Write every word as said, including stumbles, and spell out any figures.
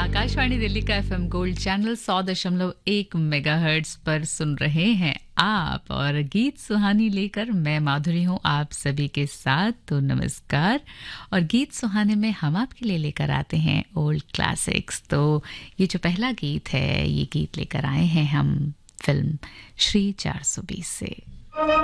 आकाशवाणी दिल्ली का FM gold channel सौ दशमलव एक मेगाहर्ट्ज पर सुन रहे हैं आप, और गीत सुहानी लेकर मैं माधुरी हूं आप सभी के साथ। तो नमस्कार। और गीत सुहाने में हम आपके लिए लेकर आते हैं ओल्ड क्लासिक्स। तो ये जो पहला गीत है, ये गीत लेकर आए हैं हम फिल्म श्री चार सौ बीस से।